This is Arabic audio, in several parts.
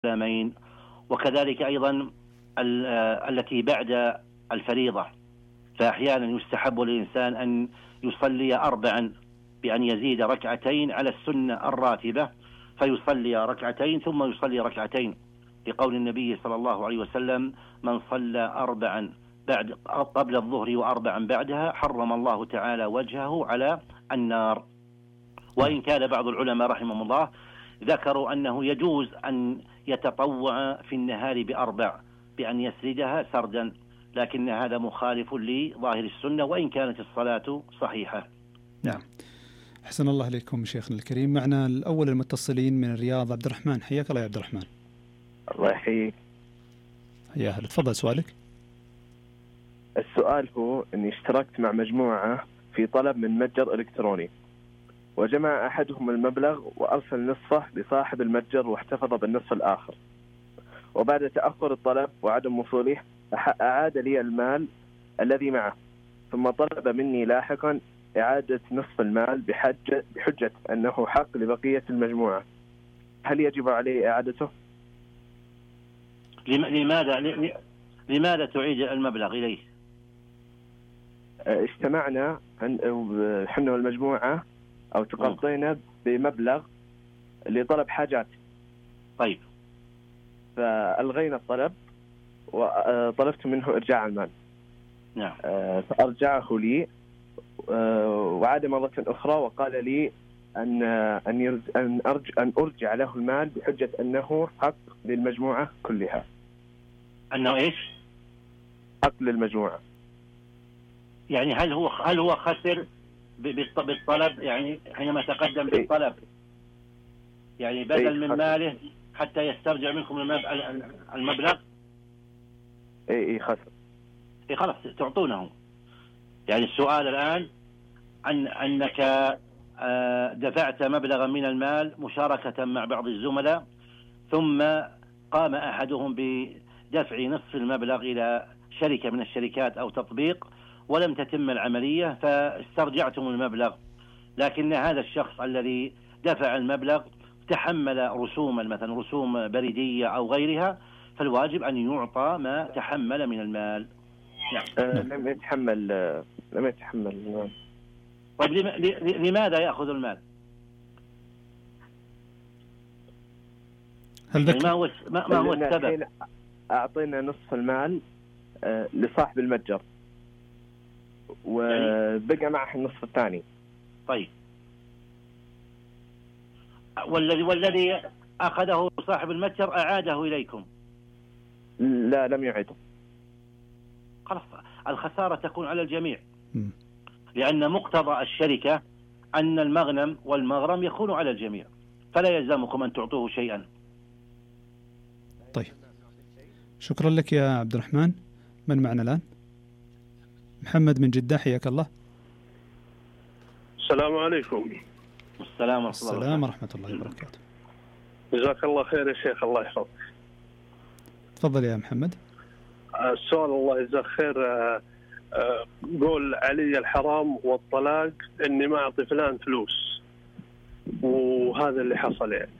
السلامين. وكذلك أيضا التي بعد الفريضة، فأحيانا يستحب للإنسان أن يصلي 4 بأن يزيد ركعتين على السنة الراتبة، فيصلي ركعتين ثم يصلي ركعتين، لقول النبي صلى الله عليه وسلم: من صلى 4 قبل الظهر و4 بعدها حرم الله تعالى وجهه على النار. وإن كان بعض العلماء رحمهم الله ذكروا أنه يجوز أن يتطوع في النهار ب4 بأن يسردها سردا، لكن هذا مخالف لظاهر السنة وإن كانت الصلاة صحيحة. نعم. أحسن الله إليكم شيخنا الكريم. معنا الأول المتصلين من الرياض، عبد الرحمن. حياك الله يا عبد الرحمن. الله يحييك. يا أهلا، تفضل سؤالك. السؤال هو أني اشتركت مع مجموعة في طلب من متجر إلكتروني، وجمع أحدهم المبلغ وأرسل نصفه لصاحب المتجر واحتفظ بالنصف الآخر، وبعد تأخر الطلب وعدم وصوله أعاد لي المال الذي معه، ثم طلب مني لاحقا إعادة نصف المال بحجة أنه حق لبقية المجموعة. هل يجب عليه إعادته؟ لماذا تعيد المبلغ إليه؟ اجتمعنا حنا والمجموعة أو تقاضينا بمبلغ لطلب حاجات. طيب. فألغينا الطلب وطلبت منه إرجاع المال. نعم. فأرجعه لي وعاد مرة أخرى وقال لي أن أرجع له المال بحجة أنه حق للمجموعة كلها. أنه إيش؟ حق للمجموعة. يعني هل هو خسر بالطلب، يعني حينما تقدم بالطلب، يعني بدل من ماله حتى يسترجع منكم المبلغ؟ اي خسر. خلاص تعطونه. يعني السؤال الآن أنك دفعت مبلغا من المال مشاركة مع بعض الزملاء، ثم قام أحدهم بدفع نصف المبلغ إلى شركة من الشركات أو تطبيق ولم تتم العملية، فاسترجعتم المبلغ، لكن هذا الشخص الذي دفع المبلغ تحمل رسوما، مثلا رسوم بريدية أو غيرها، فالواجب أن يعطى ما تحمل من المال. لم يتحمل المال. طيب لماذا يأخذ المال؟ يعني ما هو السبب؟ أعطينا نصف المال لصاحب المتجر وبقى معه النصف الثاني. طيب، والذي أخذه صاحب المتجر أعاده إليكم؟ لا، لم يعده. خلاص، الخسارة تكون على الجميع، لأن مقتضى الشركة أن المغنم والمغرم يكون على الجميع، فلا يلزمكم أن تعطوه شيئا. طيب، شكرا لك يا عبد الرحمن. من معنا الآن؟ محمد من جدة، حياك الله. السلام عليكم. السلام ورحمة الله وبركاته. جزاك الله خير يا شيخ، الله يحفظك. تفضل يا محمد. السؤال الله يجزاك خير. قول علي الحرام والطلاق اني ما اعطي فلان فلوس، وهذا اللي حصل يعني.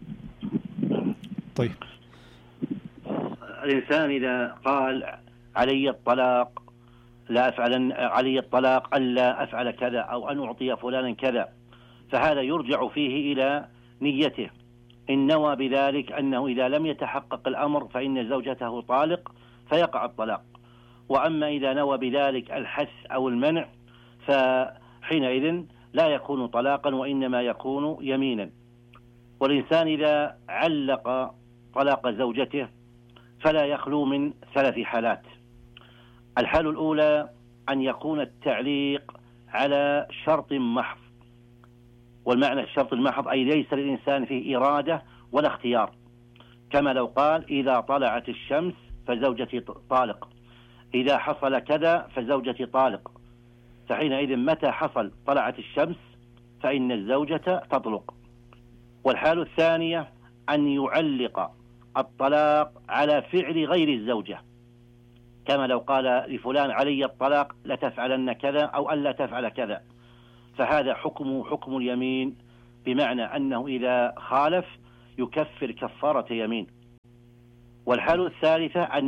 طيب، الإنسان إذا قال علي الطلاق لا أفعل، علي الطلاق ألا أفعل كذا أو أن أعطي فلانا كذا، فهذا يرجع فيه إلى نيته. إن نوى بذلك أنه إذا لم يتحقق الأمر فإن زوجته طالق فيقع الطلاق، وأما إذا نوى بذلك الحث أو المنع فحينئذ لا يكون طلاقا وإنما يكون يمينا. والإنسان إذا علق طلاق زوجته فلا يخلو من 3 حالات. الحالة الأولى أن يكون التعليق على شرط محض، والمعنى الشرط المحض أي ليس للإنسان فيه إرادة ولا اختيار، كما لو قال إذا طلعت الشمس فزوجتي طالق، إذا حصل كذا فزوجتي طالق، فحينئذ متى حصل طلعت الشمس فإن الزوجة تطلق. والحالة الثانية أن يعلق الطلاق على فعل غير الزوجة، كما لو قال لفلان علي الطلاق لتفعلن كذا أو ألا تفعل كذا، فهذا حكمه حكم اليمين، بمعنى أنه إذا خالف يكفر كفارة يمين. والحالة الثالثة أن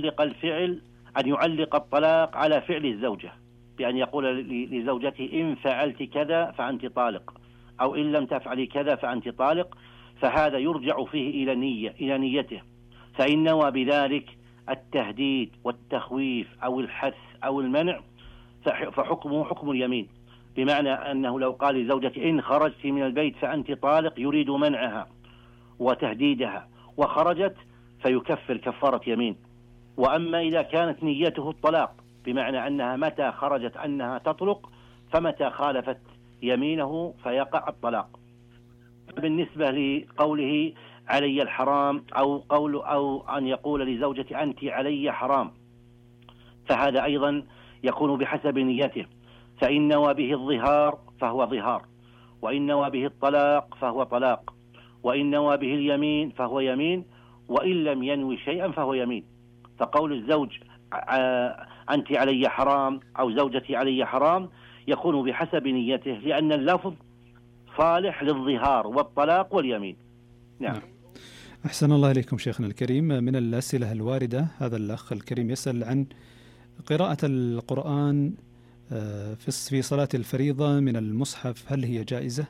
يعلق الطلاق على فعل الزوجة، بأن يقول لزوجته إن فعلت كذا فأنت طالق، أو إن لم تفعلي كذا فأنت طالق، فهذا يرجع فيه إلى نيته، فإن نوى بذلك التهديد والتخويف أو الحث أو المنع فحكمه حكم اليمين، بمعنى أنه لو قال لزوجته إن خرجت من البيت فأنت طالق يريد منعها وتهديدها وخرجت فيكفر كفارة يمين. وأما إذا كانت نيته الطلاق، بمعنى أنها متى خرجت أنها تطلق فمتى خالفت يمينه فيقع الطلاق. بالنسبة لقوله علي الحرام أو أن يقول لزوجته أنت علي حرام، فهذا أيضا يكون بحسب نيته، فإن نوى به الظهار فهو ظهار، وإن نوى به الطلاق فهو طلاق، وإن نوى به اليمين فهو يمين، وإن لم ينوي شيئا فهو يمين. فقول الزوج أنت علي حرام أو زوجتي علي حرام يكون بحسب نيته، لأن اللفظ صالح للظهار والطلاق واليمين. نعم. أحسن الله إليكم شيخنا الكريم. من الأسئلة الواردة هذا الأخ الكريم يسأل عن قراءة القرآن في صلاة الفريضة من المصحف، هل هي جائزة؟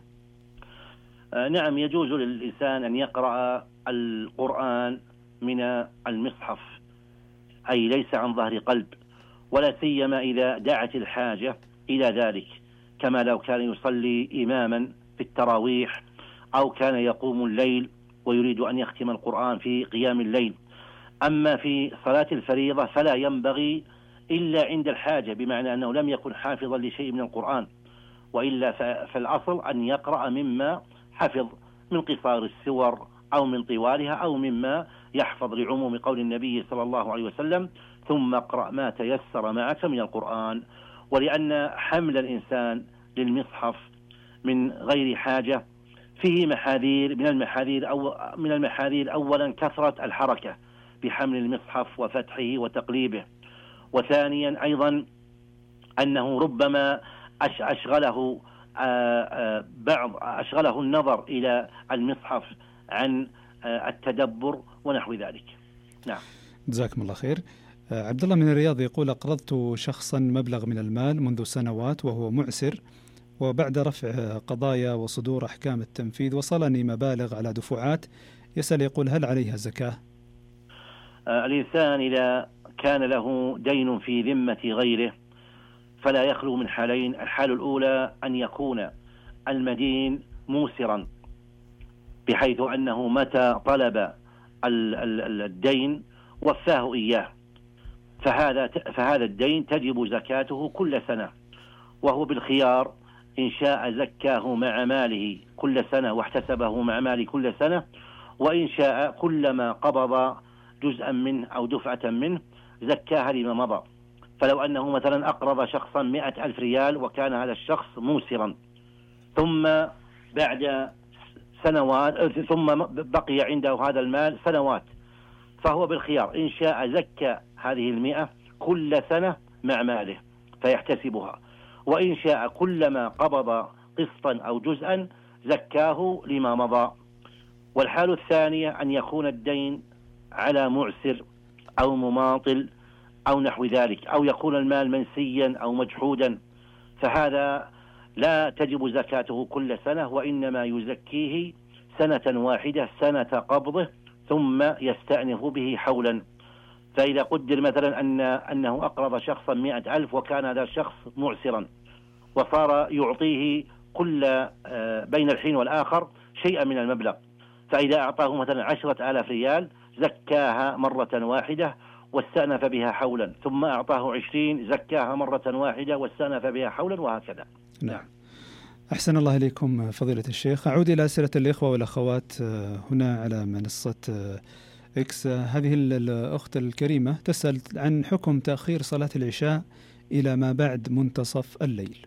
نعم، يجوز للإنسان أن يقرأ القرآن من المصحف، أي ليس عن ظهر قلب، ولا سيما إذا دعت الحاجة إلى ذلك، كما لو كان يصلي إماما في التراويح أو كان يقوم الليل ويريد أن يختم القرآن في قيام الليل. أما في صلاة الفريضة فلا ينبغي إلا عند الحاجة، بمعنى أنه لم يكن حافظا لشيء من القرآن، وإلا فالأصل أن يقرأ مما حفظ من قصار السور أو من طوالها أو مما يحفظ، لعموم قول النبي صلى الله عليه وسلم ثم اقرأ ما تيسر معك من القرآن. ولأن حمل الإنسان للمصحف من غير حاجة فيه محاذير، من المحاذير أولا كثرة الحركة بحمل المصحف وفتحه وتقليبه، وثانيا أيضا أنه ربما أشغله النظر إلى المصحف عن التدبر ونحو ذلك. نعم. جزاكم الله خير. عبد الله من الرياض يقول أقرضت شخصا مبلغ من المال منذ سنوات وهو معسر، وبعد رفع قضايا وصدور أحكام التنفيذ وصلني مبالغ على دفعات، يسأل يقول هل عليها زكاة؟ الإنسان إذا كان له دين في ذمة غيره فلا يخلو من حالين. الحال الأولى أن يكون المدين موسرا، بحيث أنه متى طلب الدين وفاه إياه، فهذا الدين تجب زكاته كل سنة، وهو بالخيار إن شاء زكاه مع ماله كل سنة واحتسبه مع ماله كل سنة، وإن شاء كلما قبض جزءا منه أو دفعة منه زكاها لما مضى. فلو أنه مثلا أقرض شخصا 100,000 ريال وكان هذا الشخص موسرا، ثم بعد سنوات ثم بقي عنده هذا المال سنوات، فهو بالخيار إن شاء زكى هذه 100 كل سنة مع ماله فيحتسبها، وإن شاء كلما قبض قسطا أو جزءا زكاه لما مضى. والحال الثانية أن يكون الدين على معسر أو مماطل أو نحو ذلك، أو يكون المال منسيا أو مجحودا، فهذا لا تجب زكاته كل سنة، وإنما يزكيه سنة واحدة سنة قبضه ثم يستأنف به حولا. فإذا قدر مثلا أنه أقرض شخصا 100,000 وكان هذا الشخص معسرا وصار يعطيه كل بين الحين والآخر شيئا من المبلغ، فإذا أعطاه مثلا 10,000 ريال زكاها مرة واحدة واستأنف بها حولا، ثم أعطاه 20 زكاها مرة واحدة واستأنف بها حولا، وهكذا. نعم. أحسن الله إليكم فضيلة الشيخ. أعود إلى أسئلة الإخوة والأخوات هنا على منصة إكس. هذه الأخت الكريمة تسأل عن حكم تأخير صلاة العشاء إلى ما بعد منتصف الليل.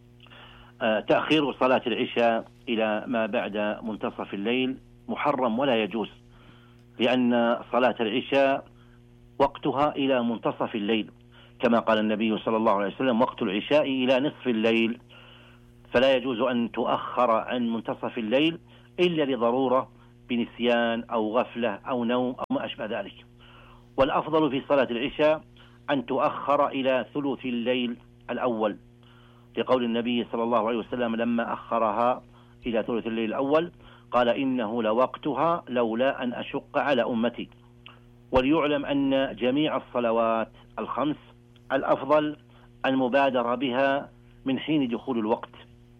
تأخير صلاة العشاء إلى ما بعد منتصف الليل محرم ولا يجوز، لأن صلاة العشاء وقتها إلى منتصف الليل، كما قال النبي صلى الله عليه وسلم وقت العشاء إلى نصف الليل، فلا يجوز أن تؤخر عن منتصف الليل إلا لضرورة بنسيان أو غفلة أو نوم أو ما أشبه ذلك. والأفضل في صلاة العشاء أن تؤخر إلى ثلث الليل الأول، لقول النبي صلى الله عليه وسلم لما أخرها إلى ثلث الليل الأول قال إنه لوقتها لولا أن أشق على أمتي. وليعلم أن جميع الصلوات الخمس الأفضل المبادرة بها من حين دخول الوقت،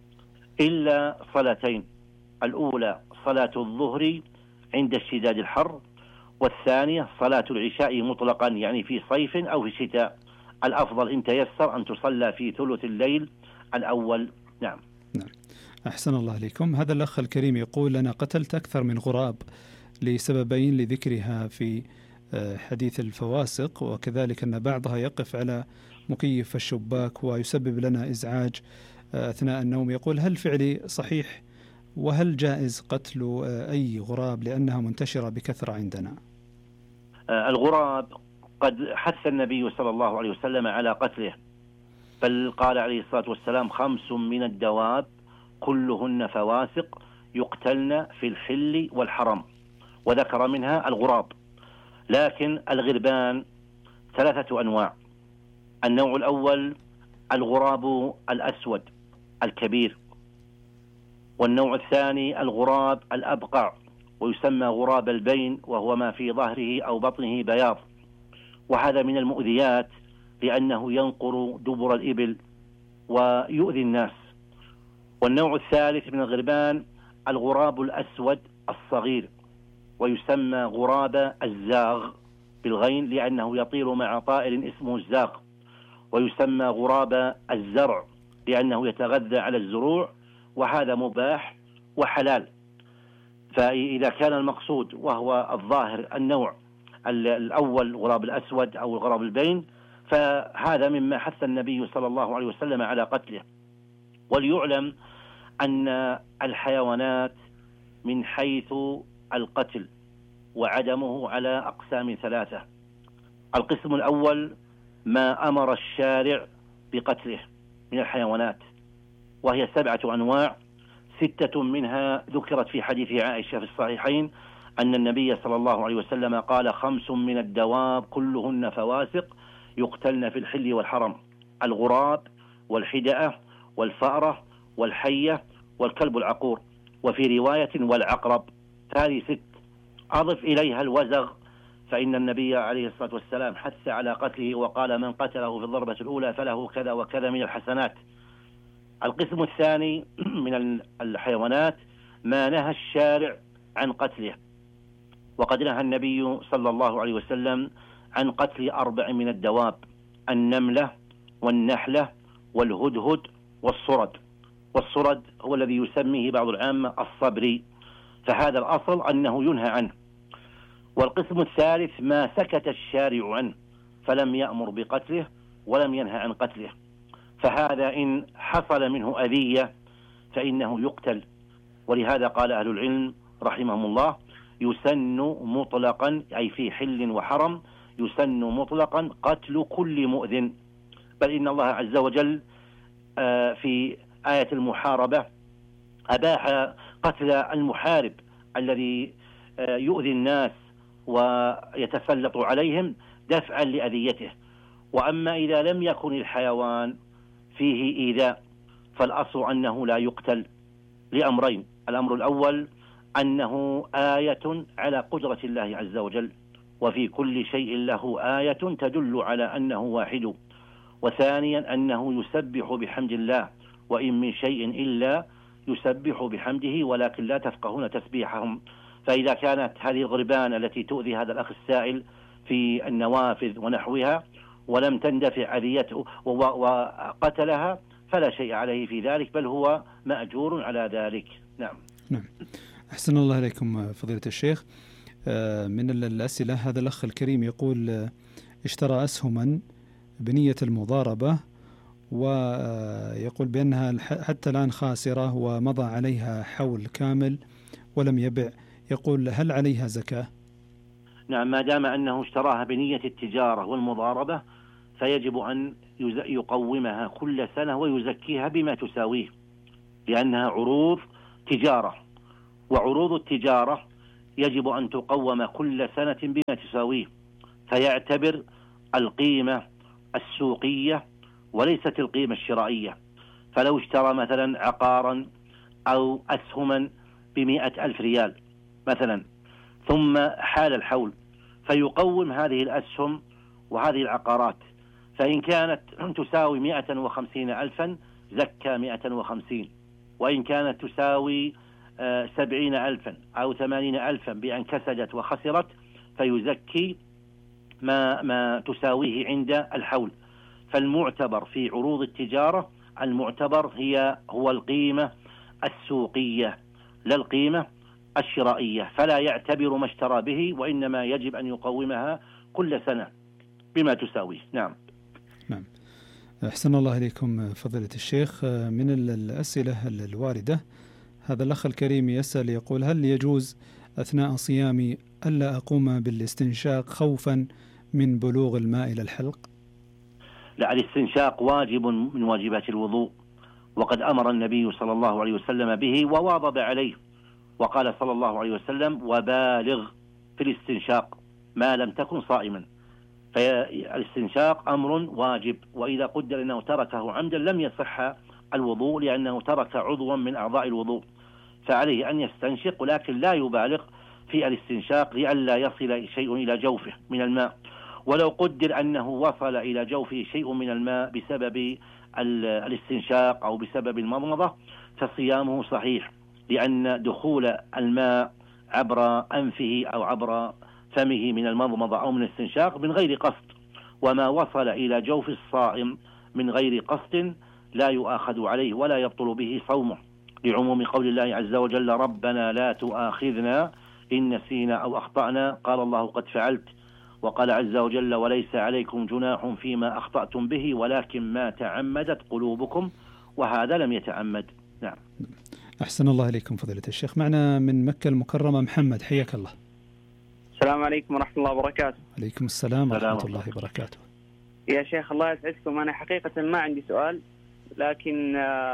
إلا صلاتين: الأولى صلاة الظهر عند اشتداد الحر، والثانية صلاة العشاء مطلقا، يعني في صيف أو في شتاء. الأفضل إن تيسر أن تصلى في ثلث الليل الأول. نعم. أحسن الله عليكم. هذا الأخ الكريم يقول: أنا قتلت أكثر من غراب لسببين لذكرها في حديث الفواسق، وكذلك أن بعضها يقف على مكيف الشباك ويسبب لنا إزعاج أثناء النوم. يقول: هل فعلي صحيح؟ وهل جائز قتل أي غراب لأنها منتشرة بكثرة عندنا؟ الغراب قد حث النبي صلى الله عليه وسلم على قتله، بل قال عليه الصلاة والسلام: 5 من الدواب كلهن فواسق يقتلن في الحل والحرم، وذكر منها الغراب. لكن الغربان 3 أنواع: النوع الأول الغراب الأسود الكبير، والنوع الثاني الغراب الأبقع ويسمى غراب البين، وهو ما في ظهره أو بطنه بياض، وهذا من المؤذيات لأنه ينقر دبر الإبل ويؤذي الناس. والنوع الثالث من الغربان الغراب الأسود الصغير، ويسمى غراب الزاغ بالغين لأنه يطير مع طائر اسمه الزاغ، ويسمى غراب الزرع لأنه يتغذى على الزروع، وهذا مباح وحلال. فإذا كان المقصود وهو الظاهر النوع الأول غراب الأسود أو غراب البين، فهذا مما حث النبي صلى الله عليه وسلم على قتله. وليعلم أن الحيوانات من حيث القتل وعدمه على أقسام 3. القسم الأول ما أمر الشارع بقتله من الحيوانات، وهي 7 أنواع، 6 منها ذكرت في حديث عائشة في الصحيحين أن النبي صلى الله عليه وسلم قال: 5 من الدواب كلهن فواسق يقتلن في الحل والحرم: الغراب والحدأة والفأرة والحية والكلب العقور، وفي رواية والعقرب. هذه 6. أضف إليها الوزغ، فإن النبي عليه الصلاة والسلام حث على قتله وقال: من قتله في الضربة الأولى فله كذا وكذا من الحسنات. القسم الثاني من الحيوانات ما نهى الشارع عن قتله، وقد نهى النبي صلى الله عليه وسلم عن قتل 4 من الدواب: النملة والنحلة والهدهد والصرد. والصرد هو الذي يسميه بعض العامة الصبري، فهذا الأصل أنه ينهى عنه. والقسم الثالث ما سكت الشارع عنه فلم يأمر بقتله ولم ينهى عن قتله، فهذا إن حصل منه أذية فإنه يقتل. ولهذا قال أهل العلم رحمهم الله: يسن مطلقا، أي في حل وحرم، يسن مطلقا قتل كل مؤذن. بل إن الله عز وجل في آية المحاربة أباح قتل المحارب الذي يؤذي الناس ويتسلط عليهم دفعا لأذيته. وأما إذا لم يكن الحيوان فيه إيذاء فالأصل أنه لا يقتل لأمرين: الأمر الأول أنه آية على قدرة الله عز وجل، وفي كل شيء له آية تدل على أنه واحد. وثانيا أنه يسبح بحمد الله، وإن من شيء إلا يسبح بحمده ولكن لا تفقهون تسبيحهم. فإذا كانت هذه الغربان التي تؤذي هذا الأخ السائل في النوافذ ونحوها ولم تندفع أذيته وقتلها فلا شيء عليه في ذلك، بل هو مأجور على ذلك. نعم. أحسن الله عليكم فضيلة الشيخ. من الأسئلة هذا الأخ الكريم يقول: اشترى أسهما بنية المضاربة، ويقول بأنها حتى الآن خاسرة ومضى عليها حول كامل ولم يبع. يقول: هل عليها زكاة؟ نعم، ما دام أنه اشتراها بنية التجارة والمضاربة فيجب أن يقومها كل سنة ويزكيها بما تساويه، لأنها عروض تجارة، وعروض التجارة يجب أن تقوم كل سنة بما تساويه، فيعتبر القيمة السوقية وليست القيمة الشرائية. فلو اشترى مثلا عقارا أو أسهما ب100,000 ريال مثلا، ثم حال الحول، فيقوم هذه الأسهم وهذه العقارات، فإن كانت تساوي 150,000 زكى 150، وإن كانت تساوي 70,000 أو 80,000 بأن كسدت وخسرت فيزكي ما تساويه عند الحول. فالمعتبر في عروض التجارة المعتبر هو القيمة السوقية لا القيمة الشرائية، فلا يعتبر ما اشترى به، وإنما يجب أن يقومها كل سنة بما تساويه. نعم. أحسن الله إليكم فضيلة الشيخ. من الأسئلة الواردة هذا الأخ الكريم يسأل يقول: هل يجوز أثناء صيامي ألا أقوم بالاستنشاق خوفا من بلوغ الماء إلى الحلق؟ لا، الاستنشاق واجب من واجبات الوضوء، وقد أمر النبي صلى الله عليه وسلم به وواظب عليه، وقال صلى الله عليه وسلم: وبالغ في الاستنشاق ما لم تكن صائما. فالاستنشاق أمر واجب، وإذا قدر أنه تركه عمدا لم يصح الوضوء، لأنه ترك عضوا من أعضاء الوضوء، فعليه أن يستنشق، ولكن لا يبالغ في الاستنشاق لئلا يصل شيء إلى جوفه من الماء. ولو قدر أنه وصل إلى جوفه شيء من الماء بسبب الاستنشاق أو بسبب المضمضة فصيامه صحيح، لأن دخول الماء عبر أنفه أو عبر فمه من المضمضة أو من الاستنشاق من غير قصد، وما وصل إلى جوف الصائم من غير قصد لا يؤاخذ عليه ولا يبطل به صومه، لعموم قول الله عز وجل: ربنا لا تؤاخذنا إن نسينا أو أخطأنا، قال الله قد فعلت، وقال عز وجل: وليس عليكم جناح فيما أخطأتم به ولكن ما تعمدت قلوبكم، وهذا لم يتعمد. نعم. أحسن الله إليكم فضيلة الشيخ. معنا من مكة المكرمة محمد، حياك الله. السلام عليكم ورحمة الله وبركاته. عليكم السلام ورحمة الله وبركاته. يا شيخ الله يسعدكم، أنا حقيقة ما عندي سؤال، لكن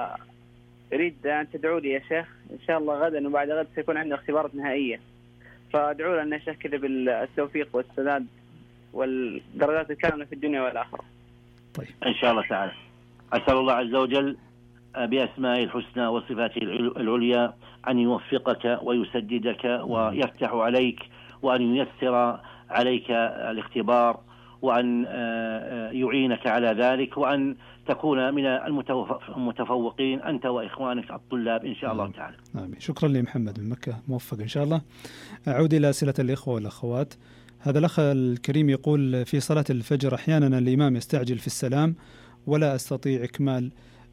أريد أن تدعوا لي يا شيخ. إن شاء الله غدا وبعد غد سيكون عندنا اختبارات نهائية، فادعوا لنا شيخ كذا بالتوفيق والسداد والدرجات الكاملة في الدنيا والآخرة. طيب إن شاء الله تعالى. أسأل الله عز وجل بأسمائه الحسنى وصفاته العليا أن يوفقك ويسددك ويفتح عليك، وأن ييسر عليك الاختبار، وأن يعينك على ذلك، وأن تكون من المتفوقين أنت وإخوانك الطلاب إن شاء الله تعالى. آمين. شكرا لمحمد من مكة، موفق إن شاء الله. أعود إلى أسئلة الإخوة والأخوات. هذا الأخ الكريم يقول: في صلاة الفجر أحيانا الإمام يستعجل في السلام ولا أستطيع إكمال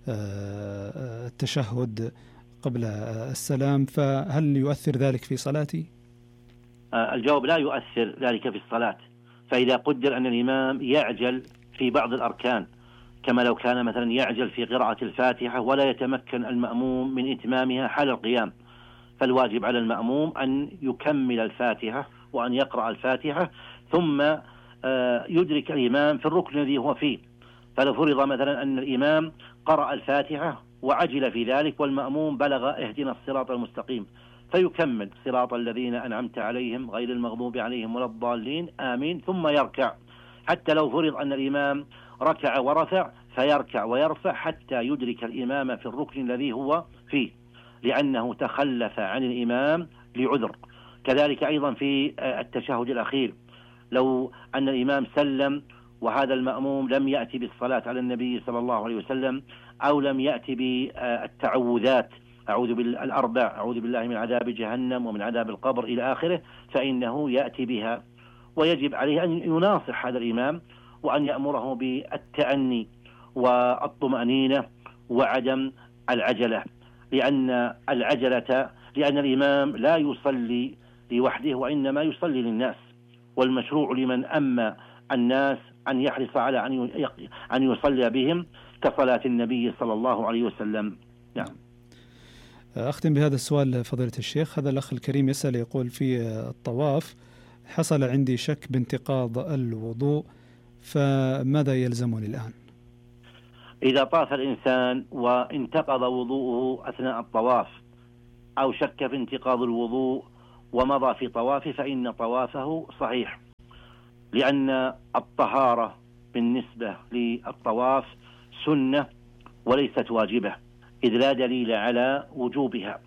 التشهد قبل السلام، فهل يؤثر ذلك في صلاتي؟ الجواب: لا يؤثر ذلك في الصلاة. فإذا قدر أن الإمام يعجل في بعض الأركان، كما لو كان مثلا يعجل في قراءة الفاتحة ولا يتمكن المأموم من إتمامها حال القيام، فالواجب على المأموم أن يكمل الفاتحة وأن يقرأ الفاتحة ثم يدرك الإمام في الركن الذي هو فيه. فلو فرض مثلا أن الإمام قرأ الفاتحة وعجل في ذلك والمأموم بلغ اهدنا الصراط المستقيم، فيكمل صراط الذين أنعمت عليهم غير المغضوب عليهم ولا الضالين آمين، ثم يركع. حتى لو فرض أن الإمام ركع ورفع فيركع ويرفع حتى يدرك الإمام في الركن الذي هو فيه، لأنه تخلف عن الإمام لعذر. كذلك أيضا في التشهد الأخير، لو أن الإمام سلم وهذا المأموم لم يأتي بالصلاة على النبي صلى الله عليه وسلم، أو لم يأتي بالتعوذات أعوذ بالأربع، أعوذ بالله من عذاب جهنم ومن عذاب القبر إلى آخره، فإنه يأتي بها، ويجب عليه أن يناصح هذا الإمام وأن يأمره بالتأني والطمأنينة وعدم العجلة، لأن الإمام لا يصلي لوحده وإنما يصلي للناس، والمشروع لمن أما الناس أن يحرص على أن يصلي بهم كصلاة النبي صلى الله عليه وسلم. نعم. أختم بهذا السؤال فضيلة الشيخ. هذا الأخ الكريم يسأل يقول: في الطواف حصل عندي شك بانتقاض الوضوء، فماذا يلزمني الآن؟ إذا طاف الإنسان وانتقض وضوءه أثناء الطواف أو شك في انتقاض الوضوء ومضى في طوافه فإن طوافه صحيح، لأن الطهارة بالنسبة للطواف سنة وليست واجبة، إذ لا دليل على وجوبها.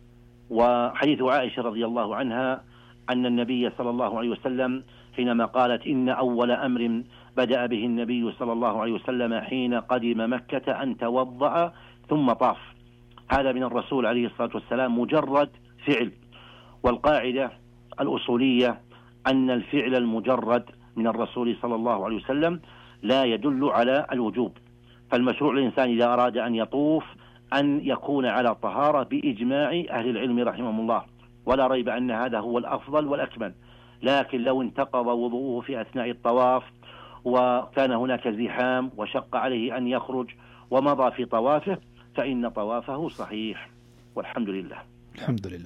وحديث عائشة رضي الله عنها أن النبي صلى الله عليه وسلم حينما قالت إن أول أمر بدأ به النبي صلى الله عليه وسلم حين قدم مكة أن توضأ ثم طاف، هذا من الرسول عليه الصلاة والسلام مجرد فعل. والقاعدة الأصولية أن الفعل المجرد من الرسول صلى الله عليه وسلم لا يدل على الوجوب، فالمشروع الإنسان إذا أراد أن يطوف أن يكون على طهارة بإجماع أهل العلم رحمهم الله، ولا ريب أن هذا هو الأفضل والأكمل. لكن لو انتقض وضوءه في أثناء الطواف وكان هناك زحام وشق عليه أن يخرج ومضى في طوافه فإن طوافه صحيح، والحمد لله. الحمد لله.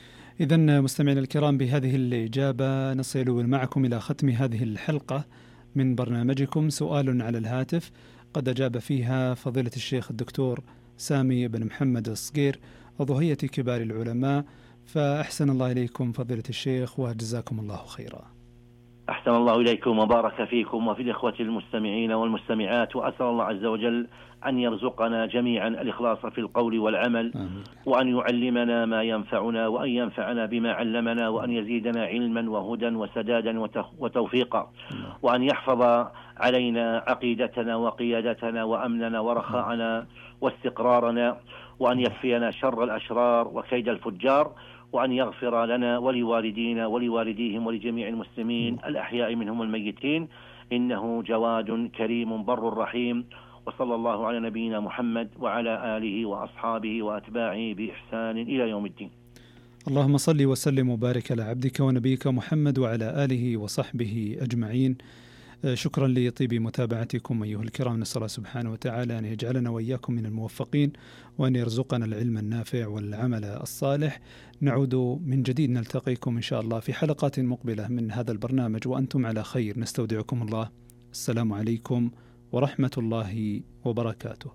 إذن مستمعينا الكرام، بهذه الإجابة نصل معكم إلى ختم هذه الحلقة من برنامجكم سؤال على الهاتف، قد أجاب فيها فضيلة الشيخ الدكتور سامي بن محمد الصقير، عضو هيئة كبار العلماء. فأحسن الله إليكم فضيلة الشيخ وجزاكم الله خيرا. أحسن الله إليكم وبارك فيكم وفي الإخوة المستمعين والمستمعات، وأسأل الله عز وجل أن يرزقنا جميعا الإخلاص في القول والعمل، وأن يعلمنا ما ينفعنا، وأن ينفعنا بما علمنا، وأن يزيدنا علما وهدى وسدادا وتوفيقا، وأن يحفظ علينا عقيدتنا وقيادتنا وأمننا ورخاءنا واستقرارنا، وأن يكفينا شر الأشرار وكيد الفجار، وأن يغفر لنا ولوالدينا ولوالديهم ولجميع المسلمين الأحياء منهم والميتين، إنه جواد كريم بر رحيم. وصلى الله على نبينا محمد وعلى آله وأصحابه وأتباعه بإحسان إلى يوم الدين. اللهم صل وسلم وبارك على عبدك ونبيك محمد وعلى آله وصحبه أجمعين. شكرا لطيب متابعتكم أيها الكرام، نسأل الله سبحانه وتعالى أن يجعلنا وإياكم من الموفقين، وأن يرزقنا العلم النافع والعمل الصالح. نعود من جديد نلتقيكم إن شاء الله في حلقات مقبلة من هذا البرنامج وأنتم على خير. نستودعكم الله. السلام عليكم ورحمة الله وبركاته.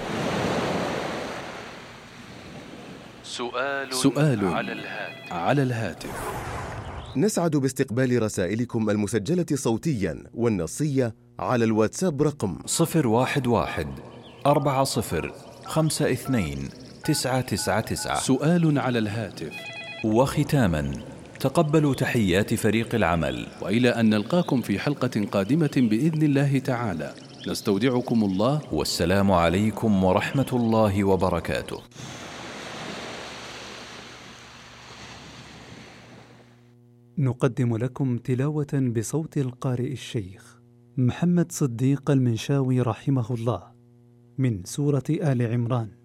سؤال على الهاتف. نسعد باستقبال رسائلكم المسجلة صوتيا والنصية على الواتساب رقم 011-40-52-999. سؤال على الهاتف. وختاما، تقبلوا تحيات فريق العمل، وإلى أن نلقاكم في حلقة قادمة بإذن الله تعالى، نستودعكم الله، والسلام عليكم ورحمة الله وبركاته. نقدم لكم تلاوة بصوت القارئ الشيخ محمد صديق المنشاوي رحمه الله من سورة آل عمران.